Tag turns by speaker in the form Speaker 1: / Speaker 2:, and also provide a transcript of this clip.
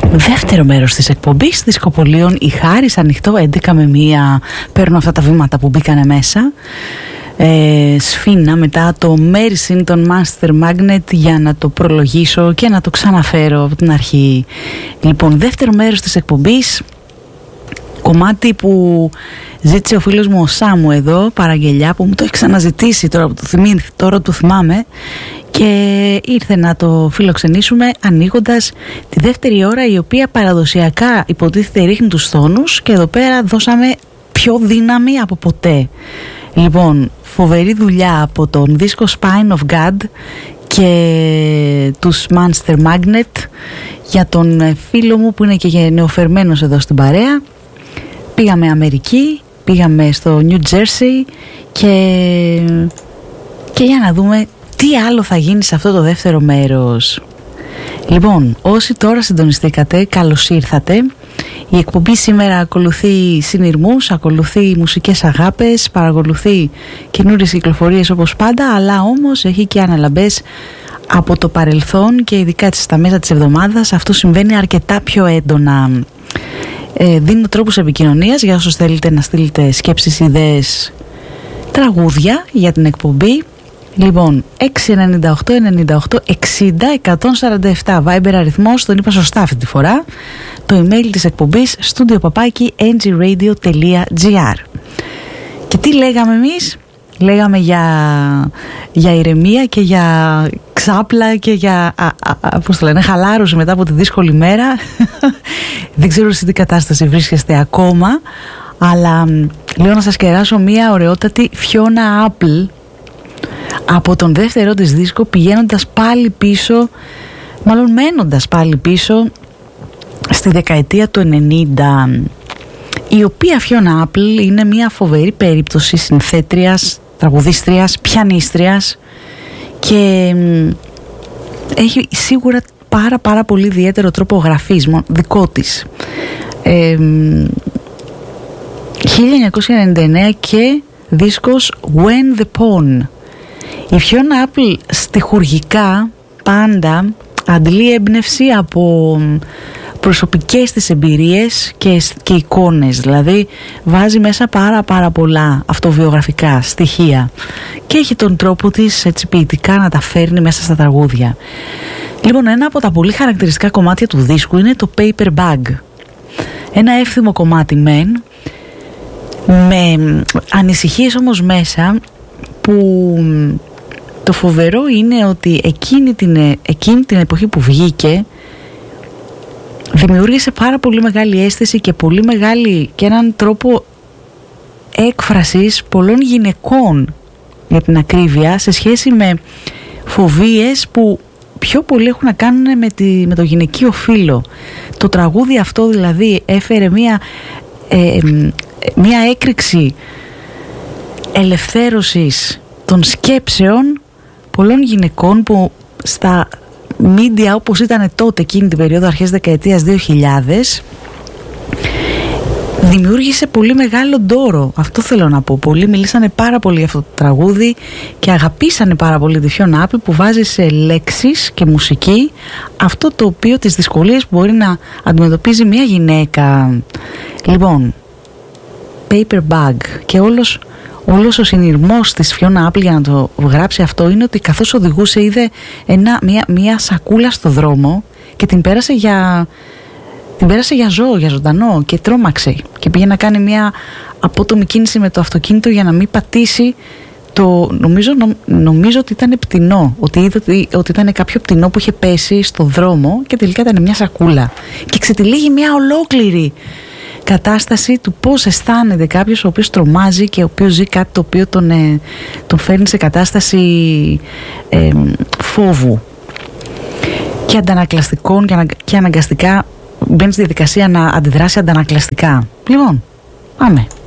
Speaker 1: Δεύτερο μέρος της εκπομπής Δισκοπολίων, η Χάρις, ανοιχτό 11 με 1. Παίρνω αυτά τα βήματα που μπήκανε μέσα. Σφίνα μετά το Mary Synton Master Magnet για να το προλογίσω και να το ξαναφέρω από την αρχή. Λοιπόν, δεύτερο μέρος της εκπομπής, κομμάτι που ζήτησε ο φίλος μου ο Σάμου εδώ, παραγγελιά, που μου το έχει ξαναζητήσει τώρα το θυμάμαι, και ήρθε να το φιλοξενήσουμε ανοίγοντας τη δεύτερη ώρα, η οποία παραδοσιακά υποτίθεται ρίχνει τους τόνους, και εδώ πέρα δώσαμε πιο δύναμη από ποτέ. Λοιπόν, φοβερή δουλειά από τον δίσκο Spine of God και τους Monster Magnet για τον φίλο μου που είναι και νεοφερμένος εδώ στην παρέα. Πήγαμε Αμερική, πήγαμε στο New Jersey και για να δούμε τι άλλο θα γίνει σε αυτό το δεύτερο μέρος. Λοιπόν, όσοι τώρα συντονιστήκατε, καλώς ήρθατε. Η εκπομπή σήμερα ακολουθεί συνειρμούς, ακολουθεί μουσικές αγάπες, παρακολουθεί καινούριες κυκλοφορίες όπως πάντα, αλλά όμως έχει και αναλαμπές από το παρελθόν, και ειδικά στα μέσα της εβδομάδας αυτό συμβαίνει αρκετά πιο έντονα. Δίνω τρόπους επικοινωνίας για όσους θέλετε να στείλετε σκέψεις, ιδέες, τραγούδια για την εκπομπή. Λοιπόν, 698 98 60 147 Viber αριθμός, τον είπα σωστά αυτή τη φορά. Το email της εκπομπής studio@ngradio.gr. Και τι λέγαμε εμείς? Λέγαμε για ηρεμία και για ξάπλα και για πώς το λένε, χαλάρωση μετά από τη δύσκολη μέρα. Δεν ξέρω σε τι κατάσταση βρίσκεστε ακόμα, αλλά λέω να σας κεράσω μια ωραιότατη Fiona Apple από τον δεύτερο της δίσκο, πηγαίνοντας πάλι πίσω, μάλλον μένοντας πάλι πίσω στη δεκαετία του 90, η οποία Fiona Apple είναι μια φοβερή περίπτωση συνθέτριας, τραγουδίστριας, πιανίστριας, και έχει σίγουρα πάρα πολύ ιδιαίτερο τρόπο γραφής δικό της. 1999 και δίσκος When the Pawn. Η Fiona Apple στιχουργικά πάντα αντλεί έμπνευση από προσωπικές της εμπειρίες και εικόνες, δηλαδή βάζει μέσα πάρα πολλά αυτοβιογραφικά στοιχεία και έχει τον τρόπο της έτσι ποιητικά να τα φέρνει μέσα στα τραγούδια. Λοιπόν, ένα από τα πολύ χαρακτηριστικά κομμάτια του δίσκου είναι το Paper Bag. Ένα εύθυμο κομμάτι μεν, με ανησυχίες όμως μέσα, που το φοβερό είναι ότι εκείνη την εποχή που βγήκε δημιούργησε πάρα πολύ μεγάλη αίσθηση και πολύ μεγάλη και έναν τρόπο έκφρασης πολλών γυναικών, για την ακρίβεια, σε σχέση με φοβίες που πιο πολύ έχουν να κάνουν με το γυναικείο φύλο. Το τραγούδι αυτό δηλαδή έφερε μια έκρηξη ελευθέρωσης των σκέψεων πολλών γυναικών που στα media, όπως ήταν τότε εκείνη την περίοδο, αρχές δεκαετίας 2000, δημιούργησε πολύ μεγάλο ντόρο. Αυτό θέλω να πω. Πολλοί μιλήσανε πάρα πολύ για αυτό το τραγούδι και αγαπήσανε πάρα πολύ τη Fiona Apple, που βάζει σε λέξεις και μουσική αυτό το οποίο, τις δυσκολίες που μπορεί να αντιμετωπίζει μια γυναίκα. Λοιπόν, Paper Bag, και όλος ο συνειρμός της Fiona Apple για να το γράψει αυτό είναι ότι καθώς οδηγούσε είδε μια σακούλα στο δρόμο και την πέρασε για ζώο, για ζωντανό, και τρόμαξε και πήγε να κάνει μια απότομη κίνηση με το αυτοκίνητο για να μην πατήσει νομίζω ότι ήταν πτηνό, ότι είδε ότι ήταν κάποιο πτηνό που είχε πέσει στο δρόμο και τελικά ήταν μια σακούλα, και ξετυλίγει μια ολόκληρη κατάσταση του πώς αισθάνεται κάποιος ο οποίος τρομάζει και ο οποίος ζει κάτι το οποίο τον φέρνει σε κατάσταση φόβου και αντανακλαστικών, και αναγκαστικά μπαίνει στη διαδικασία να αντιδράσει αντανακλαστικά. Λοιπόν, πάμε.